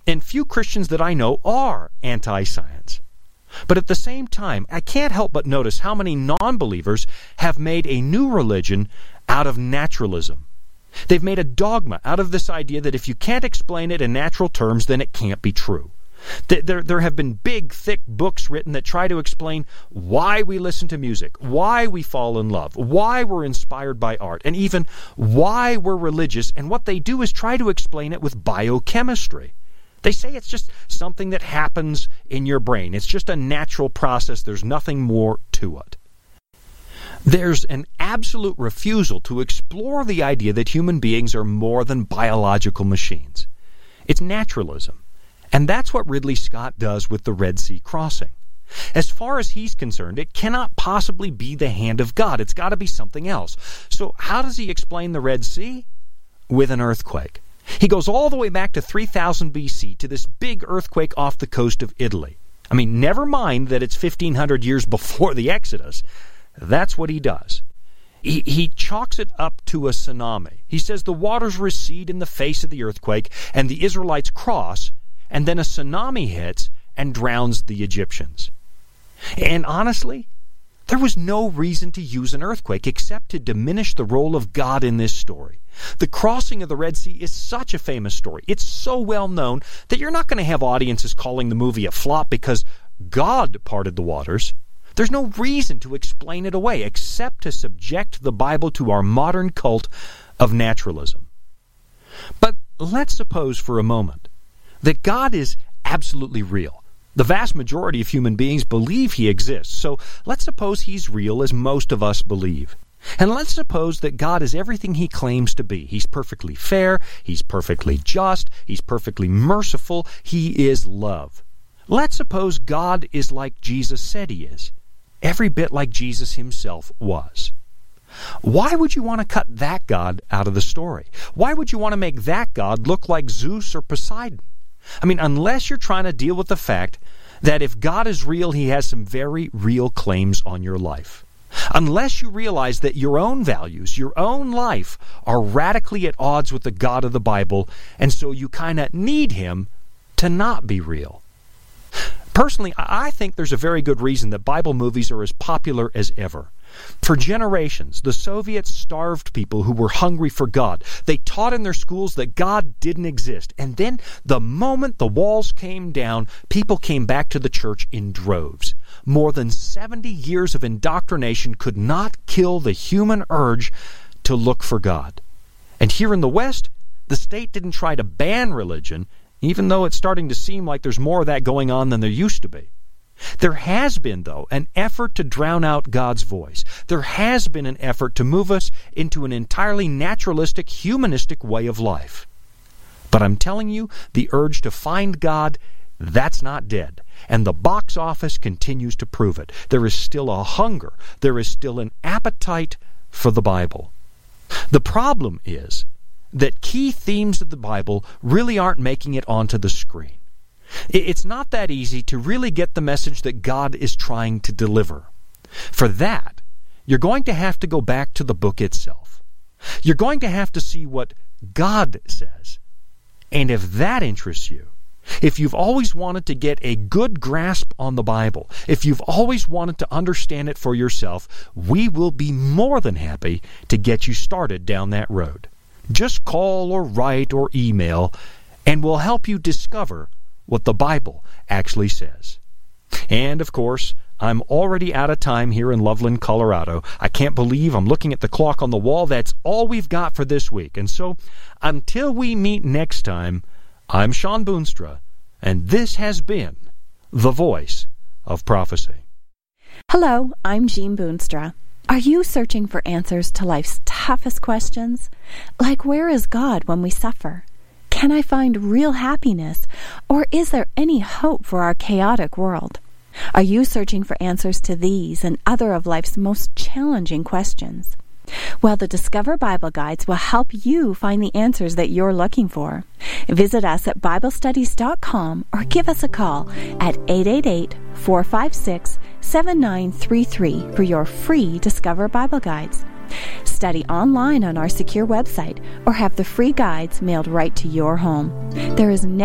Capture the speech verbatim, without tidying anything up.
And few Christians that I know are anti-science. But at the same time, I can't help but notice how many non-believers have made a new religion out of naturalism. They've made a dogma out of this idea that if you can't explain it in natural terms, then it can't be true. There, there have been big, thick books written that try to explain why we listen to music, why we fall in love, why we're inspired by art, and even why we're religious, and what they do is try to explain it with biochemistry. They say it's just something that happens in your brain. It's just a natural process. There's nothing more to it. There's an absolute refusal to explore the idea that human beings are more than biological machines. It's naturalism. And that's what Ridley Scott does with the Red Sea crossing. As far as he's concerned, it cannot possibly be the hand of God. It's got to be something else. So how does he explain the Red Sea? With an earthquake. He goes all the way back to three thousand B C to this big earthquake off the coast of Italy. I mean, never mind that it's fifteen hundred years before the Exodus. That's what he does. He, he chalks it up to a tsunami. He says the waters recede in the face of the earthquake, and the Israelites cross, and then a tsunami hits and drowns the Egyptians. And honestly, there was no reason to use an earthquake except to diminish the role of God in this story. The crossing of the Red Sea is such a famous story. It's so well known that you're not going to have audiences calling the movie a flop because God parted the waters. There's no reason to explain it away except to subject the Bible to our modern cult of naturalism. But let's suppose for a moment that God is absolutely real. The vast majority of human beings believe he exists, so let's suppose he's real as most of us believe. And let's suppose that God is everything he claims to be. He's perfectly fair, he's perfectly just, he's perfectly merciful, he is love. Let's suppose God is like Jesus said he is, every bit like Jesus himself was. Why would you want to cut that God out of the story? Why would you want to make that God look like Zeus or Poseidon? I mean, unless you're trying to deal with the fact that if God is real, he has some very real claims on your life. Unless you realize that your own values, your own life, are radically at odds with the God of the Bible, and so you kind of need him to not be real. Personally, I think there's a very good reason that Bible movies are as popular as ever. For generations, the Soviets starved people who were hungry for God. They taught in their schools that God didn't exist. And then, the moment the walls came down, people came back to the church in droves. More than seventy years of indoctrination could not kill the human urge to look for God. And here in the West, the state didn't try to ban religion, even though it's starting to seem like there's more of that going on than there used to be. There has been, though, an effort to drown out God's voice. There has been an effort to move us into an entirely naturalistic, humanistic way of life. But I'm telling you, the urge to find God, that's not dead. And the box office continues to prove it. There is still a hunger. There is still an appetite for the Bible. The problem is that key themes of the Bible really aren't making it onto the screen. It's not that easy to really get the message that God is trying to deliver. For that, you're going to have to go back to the book itself. You're going to have to see what God says. And if that interests you, if you've always wanted to get a good grasp on the Bible, if you've always wanted to understand it for yourself, we will be more than happy to get you started down that road. Just call or write or email, and we'll help you discover what the Bible actually says. And, of course, I'm already out of time here in Loveland, Colorado. I can't believe I'm looking at the clock on the wall. That's all we've got for this week. And so, until we meet next time, I'm Sean Boonstra, and this has been The Voice of Prophecy. Hello, I'm Jean Boonstra. Are you searching for answers to life's toughest questions? Like, where is God when we suffer? Can I find real happiness? Or is there any hope for our chaotic world? Are you searching for answers to these and other of life's most challenging questions? Well, the Discover Bible Guides will help you find the answers that you're looking for. Visit us at Bible Studies dot com or give us a call at eight eight eight, four five six, seven nine three three for your free Discover Bible Guides. Study online on our secure website or have the free guides mailed right to your home. There is no